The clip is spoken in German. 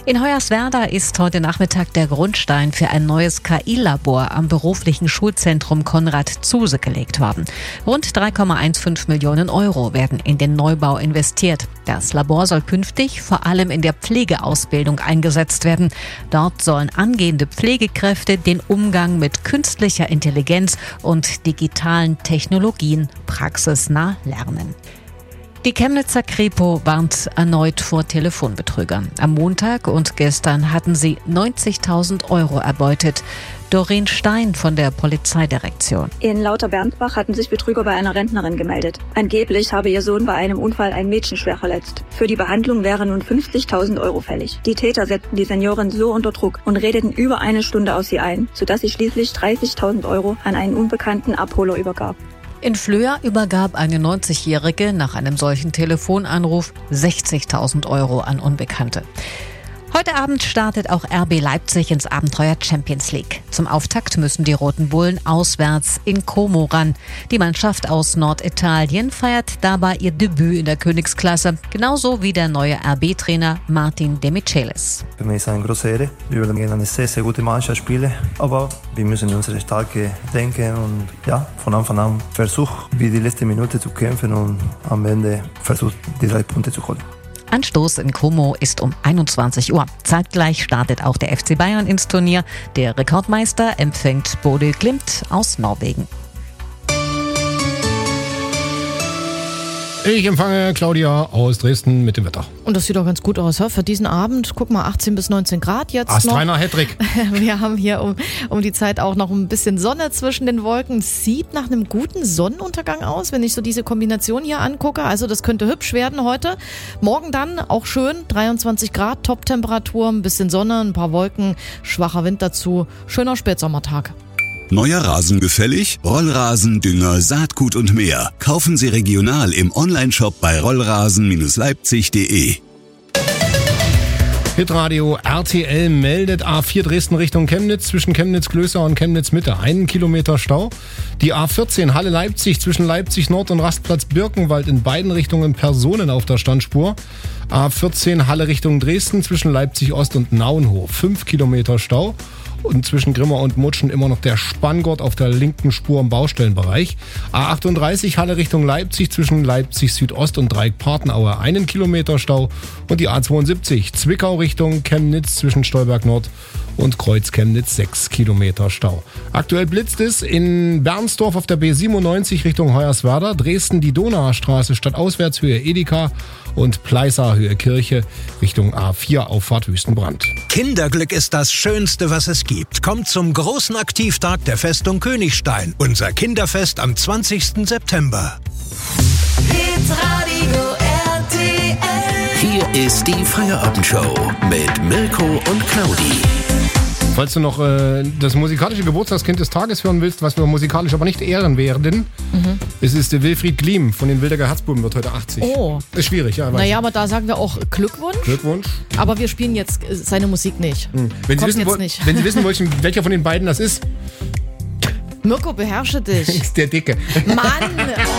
In Hoyerswerda ist heute Nachmittag der Grundstein für ein neues KI-Labor am beruflichen Schulzentrum Konrad Zuse gelegt worden. Rund 3,15 Millionen Euro werden in den Neubau investiert. Das Labor soll künftig vor allem in der Pflegeausbildung eingesetzt werden. Dort sollen angehende Pflegekräfte den Umgang mit künstlicher Intelligenz und digitalen Technologien praxisnah lernen. Die Chemnitzer Kripo warnt erneut vor Telefonbetrügern. Am Montag und gestern hatten sie 90.000 Euro erbeutet. Doreen Stein von der Polizeidirektion. In Lauter-Berndbach hatten sich Betrüger bei einer Rentnerin gemeldet. Angeblich habe ihr Sohn bei einem Unfall ein Mädchen schwer verletzt. Für die Behandlung wären nun 50.000 Euro fällig. Die Täter setzten die Seniorin so unter Druck und redeten über eine Stunde aus sie ein, sodass sie schließlich 30.000 Euro an einen unbekannten Abholer übergab. In Flöa übergab eine 90-Jährige nach einem solchen Telefonanruf 60.000 Euro an Unbekannte. Heute Abend startet auch RB Leipzig ins Abenteuer Champions League. Zum Auftakt müssen die Roten Bullen auswärts in Como ran. Die Mannschaft aus Norditalien feiert dabei ihr Debüt in der Königsklasse, genauso wie der neue RB-Trainer Martin De Michelis. Für mich ist es eine große Ehre. Wir werden gegen eine sehr, sehr gute Mannschaft spielen, aber wir müssen unsere Stärke denken und von Anfang an versuchen, wie die letzte Minute zu kämpfen und am Ende versuchen, die 3 Punkte zu holen. Anstoß in Como ist um 21 Uhr. Zeitgleich startet auch der FC Bayern ins Turnier. Der Rekordmeister empfängt Bodø Glimt aus Norwegen. Ich empfange Claudia aus Dresden mit dem Wetter. Und das sieht doch ganz gut aus, für diesen Abend. Guck mal, 18 bis 19 Grad jetzt Astreiner Hattrick. Wir haben hier um die Zeit auch noch ein bisschen Sonne zwischen den Wolken. Sieht nach einem guten Sonnenuntergang aus, wenn ich so diese Kombination hier angucke. Also das könnte hübsch werden heute. Morgen dann auch schön, 23 Grad, Top-Temperatur, ein bisschen Sonne, ein paar Wolken, schwacher Wind dazu. Schöner Spätsommertag. Neuer Rasen gefällig? Rollrasen, Dünger, Saatgut und mehr. Kaufen Sie regional im Onlineshop bei rollrasen-leipzig.de. Hitradio RTL meldet A4 Dresden Richtung Chemnitz zwischen Chemnitz-Klößer und Chemnitz-Mitte. 1 Kilometer Stau. Die A14 Halle-Leipzig zwischen Leipzig Nord und Rastplatz Birkenwald in beiden Richtungen Personen auf der Standspur. A14 Halle Richtung Dresden zwischen Leipzig Ost und Nauenhof. 5 Kilometer Stau. Und zwischen Grimma und Mutschen immer noch der Spanngurt auf der linken Spur im Baustellenbereich. A38 Halle Richtung Leipzig zwischen Leipzig Südost und Dreieck-Partenaue 1 Kilometer Stau. Und die A72 Zwickau Richtung Chemnitz zwischen Stolberg Nord und Kreuz Chemnitz 6 Kilometer Stau. Aktuell blitzt es in Bernsdorf auf der B97 Richtung Hoyerswerda, Dresden die Donauer Straße stadtauswärts Höhe Edeka und Pleißer Höhe Kirche Richtung A4 Auffahrt Wüstenbrand. Kinderglück ist das Schönste, was es gibt. Kommt zum großen Aktivtag der Festung Königstein. Unser Kinderfest am 20. September. Hitradio RTL. Hier ist die Feierabendshow mit Mirko und Claudi. Falls du noch das musikalische Geburtstagskind des Tages hören willst, was wir musikalisch aber nicht ehren werden, es ist Wilfried Gliem von den Wildecker Herzbuben, wird heute 80. Oh. Ist schwierig, ja. Naja, aber da sagen wir auch Glückwunsch. Glückwunsch. Aber wir spielen jetzt seine Musik nicht. Wenn Sie wissen wollen, welcher von den beiden das ist, Mirko, beherrsche dich. ist der Dicke. Mann!